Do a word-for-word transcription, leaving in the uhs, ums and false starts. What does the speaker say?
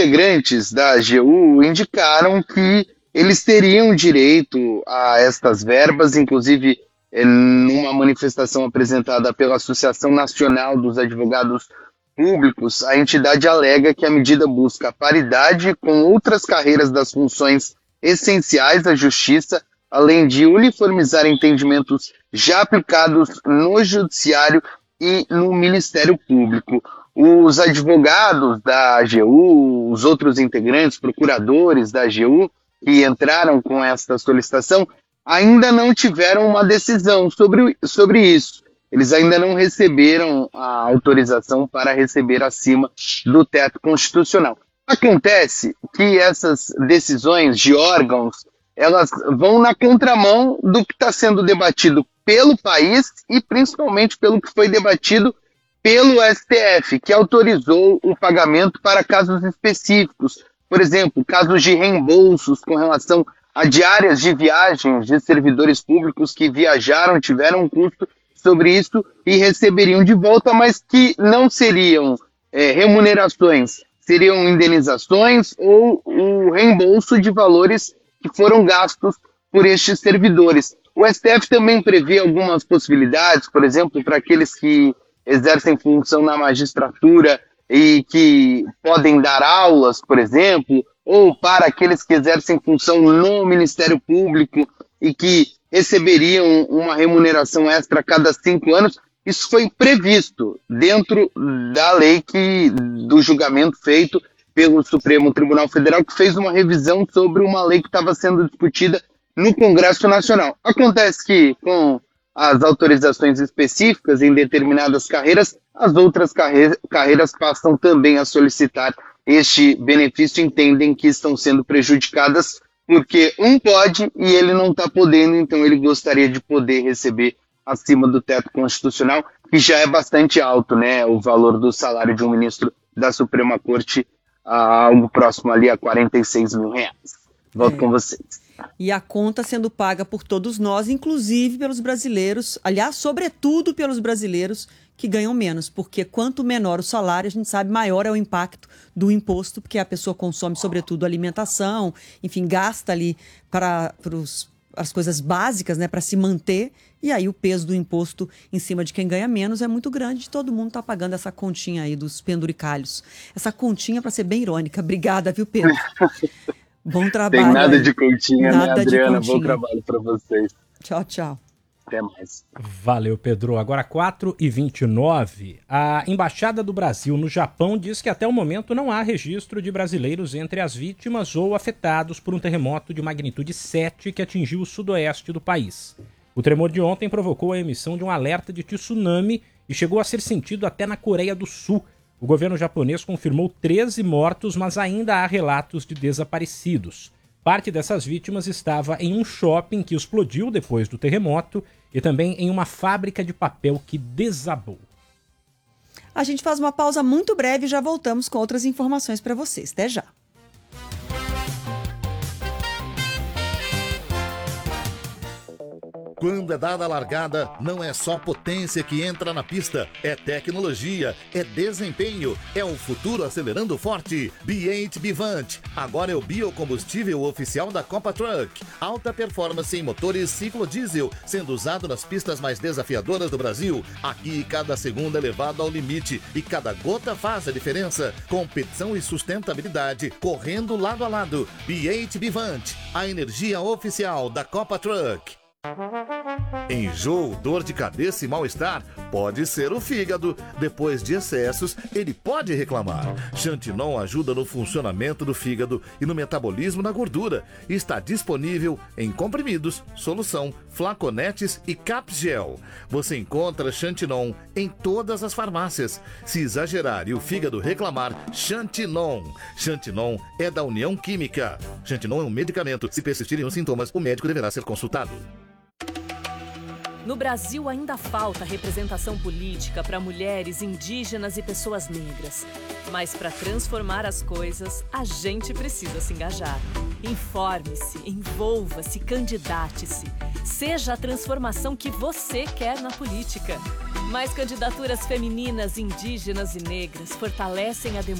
integrantes da A G U indicaram que eles teriam direito a estas verbas, inclusive numa manifestação apresentada pela Associação Nacional dos Advogados Públicos, a entidade alega que a medida busca paridade com outras carreiras das funções essenciais à justiça, além de uniformizar entendimentos já aplicados no Judiciário e no Ministério Público. Os advogados da A G U, os outros integrantes, procuradores da A G U, que entraram com esta solicitação, ainda não tiveram uma decisão sobre, sobre isso. Eles ainda não receberam a autorização para receber acima do teto constitucional. Acontece que essas decisões de órgãos, elas vão na contramão do que está sendo debatido pelo país e principalmente pelo que foi debatido pelo S T F, que autorizou o pagamento para casos específicos. Por exemplo, casos de reembolsos com relação a diárias de viagens de servidores públicos que viajaram, tiveram um custo sobre isso e receberiam de volta, mas que não seriam é, remunerações, seriam indenizações ou o reembolso de valores que foram gastos por estes servidores. O S T F também prevê algumas possibilidades, por exemplo, para aqueles que exercem função na magistratura e que podem dar aulas, por exemplo, ou para aqueles que exercem função no Ministério Público e que receberiam uma remuneração extra a cada cinco anos. Isso foi previsto dentro da lei que, do julgamento feito pelo Supremo Tribunal Federal, que fez uma revisão sobre uma lei que estava sendo discutida no Congresso Nacional. Acontece que, com as autorizações específicas em determinadas carreiras, as outras carre- carreiras passam também a solicitar este benefício, entendem que estão sendo prejudicadas porque um pode e ele não está podendo, então ele gostaria de poder receber acima do teto constitucional, que já é bastante alto, né, o valor do salário de um ministro da Suprema Corte, a algo próximo ali a quarenta e seis mil reais. Volto é. com vocês. E a conta sendo paga por todos nós, inclusive pelos brasileiros, aliás, sobretudo pelos brasileiros que ganham menos, porque quanto menor o salário, a gente sabe, maior é o impacto do imposto, porque a pessoa consome, sobretudo, alimentação, enfim, gasta ali para os, as coisas básicas, né, para se manter, e aí o peso do imposto em cima de quem ganha menos é muito grande, todo mundo está pagando essa continha aí dos penduricalhos. Essa continha, para ser bem irônica. Obrigada, viu, Pedro? Bom trabalho. Tem nada aí. de continha, nada né, Adriana? De continha. Bom trabalho para vocês. Tchau, tchau. Até mais. Valeu, Pedro. Agora quatro e vinte e nove. A Embaixada do Brasil no Japão diz que até o momento não há registro de brasileiros entre as vítimas ou afetados por um terremoto de magnitude sete que atingiu o sudoeste do país. O tremor de ontem provocou a emissão de um alerta de tsunami e chegou a ser sentido até na Coreia do Sul. O governo japonês confirmou treze mortos, mas ainda há relatos de desaparecidos. Parte dessas vítimas estava em um shopping que explodiu depois do terremoto e também em uma fábrica de papel que desabou. A gente faz uma pausa muito breve e já voltamos com outras informações para vocês. Até já. Quando é dada a largada, não é só potência que entra na pista, é tecnologia, é desempenho, é o futuro acelerando forte. B oito Bivante, agora é o biocombustível oficial da Copa Truck. Alta performance em motores ciclo diesel, sendo usado nas pistas mais desafiadoras do Brasil. Aqui, cada segundo é levado ao limite e cada gota faz a diferença. Competição e sustentabilidade, correndo lado a lado. B oito Bivante, a energia oficial da Copa Truck. Enjoo, dor de cabeça e mal-estar pode ser o fígado. Depois de excessos, ele pode reclamar. Xantinon ajuda no funcionamento do fígado e no metabolismo da gordura. Está disponível em comprimidos, solução, flaconetes e capgel. Você encontra Xantinon em todas as farmácias. Se exagerar e o fígado reclamar, Xantinon. Xantinon é da União Química. Xantinon é um medicamento. Se persistirem os sintomas, o médico deverá ser consultado. No Brasil ainda falta representação política para mulheres, indígenas e pessoas negras. Mas para transformar as coisas, a gente precisa se engajar. Informe-se, envolva-se, candidate-se. Seja a transformação que você quer na política. Mais candidaturas femininas, indígenas e negras fortalecem a democracia.